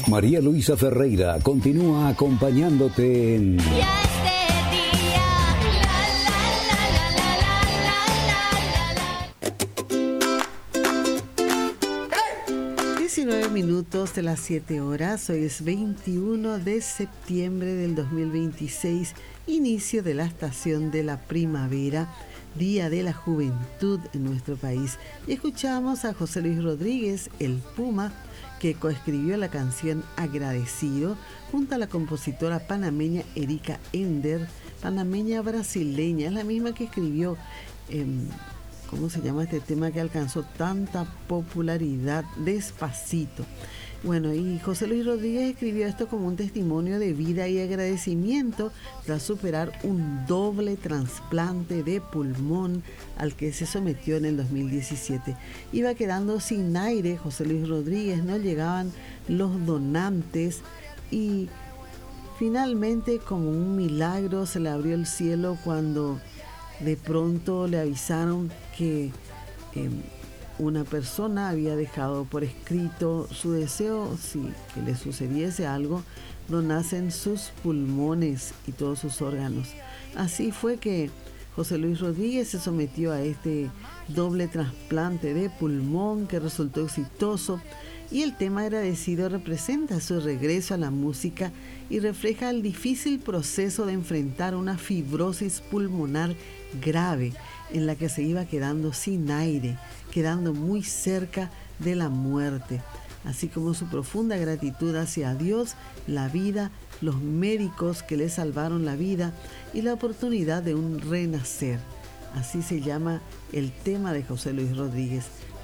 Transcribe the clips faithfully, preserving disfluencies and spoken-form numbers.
María Luisa Ferreira continúa acompañándote en... diecinueve minutos de las siete horas, hoy es veintiuno de septiembre del dos mil veintiséis, inicio de la estación de la primavera, Día de la Juventud en nuestro país. Y escuchamos a José Luis Rodríguez, el Puma, que coescribió la canción Agradecido junto a la compositora panameña Erika Ender, panameña brasileña, es la misma que escribió, eh, ¿cómo se llama este tema que alcanzó tanta popularidad? Despacito. Bueno, y José Luis Rodríguez escribió esto como un testimonio de vida y agradecimiento tras superar un doble trasplante de pulmón al que se sometió en el dos mil diecisiete. Iba quedando sin aire José Luis Rodríguez, no llegaban los donantes y finalmente, como un milagro, se le abrió el cielo cuando de pronto le avisaron que eh, una persona había dejado por escrito su deseo, si que le sucediese algo, donasen sus pulmones y todos sus órganos. Así fue que José Luis Rodríguez se sometió a este doble trasplante de pulmón que resultó exitoso, y el tema Agradecido representa su regreso a la música y refleja el difícil proceso de enfrentar una fibrosis pulmonar grave en la que se iba quedando sin aire, quedando muy cerca de la muerte, así como su profunda gratitud hacia Dios, la vida, los médicos que le salvaron la vida y la oportunidad de un renacer. Así se llama el tema de José Luis Rodríguez,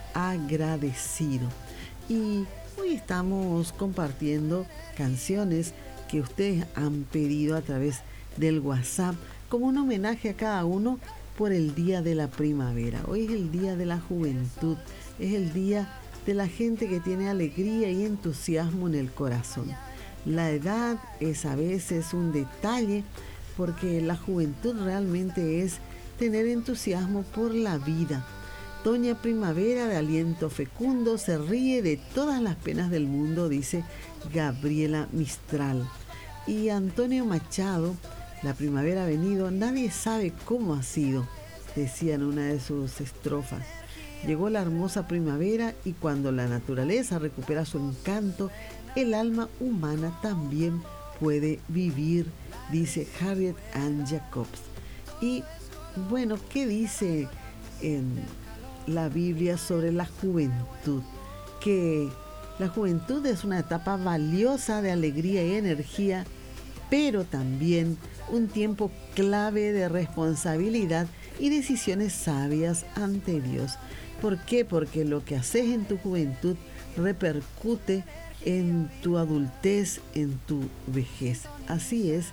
Agradecido. Y hoy estamos compartiendo canciones que ustedes han pedido a través del WhatsApp como un homenaje a cada uno por el Día de la Primavera. Hoy es el Día de la Juventud, es el día de la gente que tiene alegría y entusiasmo en el corazón. La edad es a veces un detalle, porque la juventud realmente es tener entusiasmo por la vida. Doña Primavera de aliento fecundo se ríe de todas las penas del mundo, dice Gabriela Mistral. Y Antonio Machado, la primavera ha venido, nadie sabe cómo ha sido, decía en una de sus estrofas. Llegó la hermosa primavera y cuando la naturaleza recupera su encanto, el alma humana también puede vivir, dice Harriet Ann Jacobs. Y bueno, ¿qué dice en la Biblia sobre la juventud? Que la juventud es una etapa valiosa de alegría y energía, pero también un tiempo clave de responsabilidad y decisiones sabias ante Dios. ¿Por qué? Porque lo que haces en tu juventud repercute en tu adultez, en tu vejez. Así es.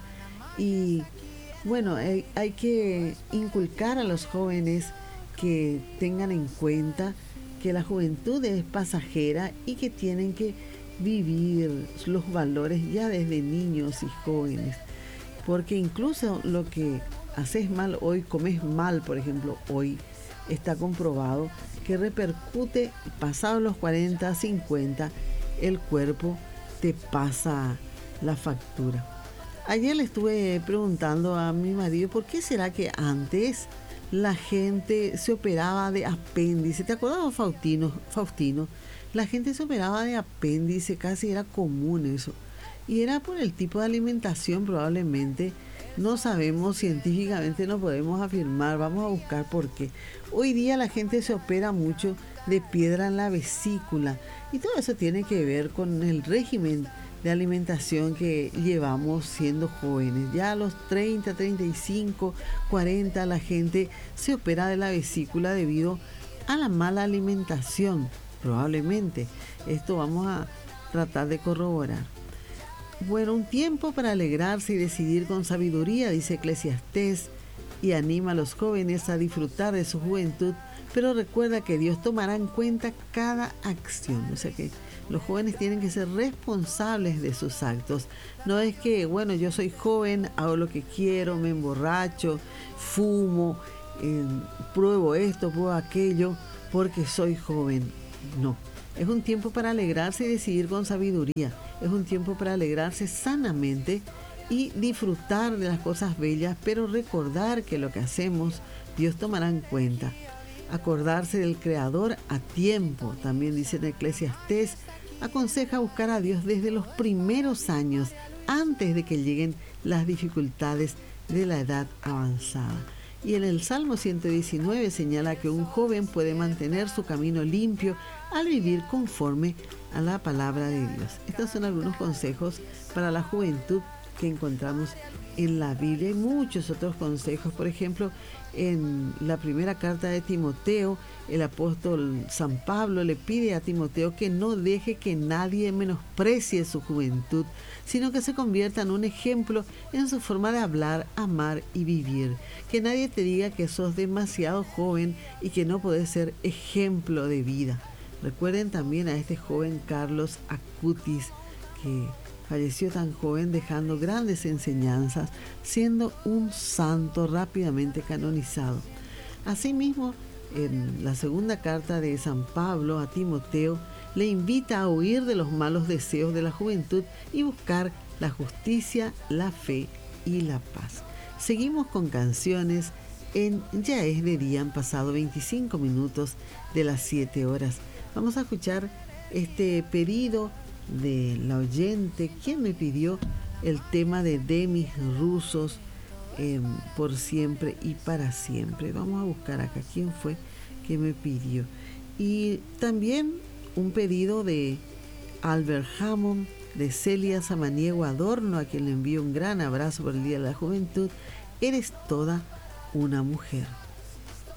Y bueno, hay, hay que inculcar a los jóvenes que tengan en cuenta que la juventud es pasajera y que tienen que vivir los valores ya desde niños y jóvenes, porque incluso lo que haces mal hoy, comes mal, por ejemplo, hoy está comprobado que repercute pasados los cuarenta, cincuenta, el cuerpo te pasa la factura. Ayer le estuve preguntando a mi marido por qué será que antes la gente se operaba de apéndice. ¿Te acuerdas, Faustino? Faustino, la gente se operaba de apéndice, casi era común eso. Y era por el tipo de alimentación, probablemente. No sabemos, científicamente no podemos afirmar, vamos a buscar por qué. Hoy día la gente se opera mucho de piedra en la vesícula y todo eso tiene que ver con el régimen de alimentación que llevamos siendo jóvenes. Ya a los treinta, treinta y cinco, cuarenta la gente se opera de la vesícula debido a la mala alimentación, probablemente. Esto vamos a tratar de corroborar. Bueno, un tiempo para alegrarse y decidir con sabiduría, dice Eclesiastés, y anima a los jóvenes a disfrutar de su juventud, pero recuerda que Dios tomará en cuenta cada acción. O sea que los jóvenes tienen que ser responsables de sus actos. No es que, bueno, yo soy joven, hago lo que quiero, me emborracho, fumo, eh, pruebo esto, pruebo aquello, porque soy joven. No, Es un tiempo para alegrarse y decidir con sabiduría. Es un tiempo para alegrarse sanamente y disfrutar de las cosas bellas, pero recordar que lo que hacemos, Dios tomará en cuenta. Acordarse del Creador a tiempo, también dice en Eclesiastés, aconseja buscar a Dios desde los primeros años, antes de que lleguen las dificultades de la edad avanzada. Y en el Salmo ciento diecinueve señala que un joven puede mantener su camino limpio al vivir conforme a la palabra de Dios. Estos son algunos consejos para la juventud que encontramos en la Biblia. Hay muchos otros consejos. Por ejemplo, en la primera carta de Timoteo, el apóstol San Pablo le pide a Timoteo que no deje que nadie menosprecie su juventud, sino que se convierta en un ejemplo en su forma de hablar, amar y vivir. Que nadie te diga que sos demasiado joven y que no podés ser ejemplo de vida. Recuerden también a este joven Carlos Acutis, que falleció tan joven, dejando grandes enseñanzas, siendo un santo rápidamente canonizado. Asimismo, en la segunda carta de San Pablo a Timoteo, le invita a huir de los malos deseos de la juventud y buscar la justicia, la fe y la paz. Seguimos con canciones en Ya es de día, han pasado veinticinco minutos de las siete horas. Vamos a escuchar este pedido de la oyente, quien me pidió el tema de Demis Roussos, eh, Por siempre y para siempre. Vamos a buscar acá quién fue que me pidió. Y también un pedido de Albert Hammond, de Celia Samaniego Adorno, a quien le envío un gran abrazo por el Día de la Juventud. Eres toda una mujer.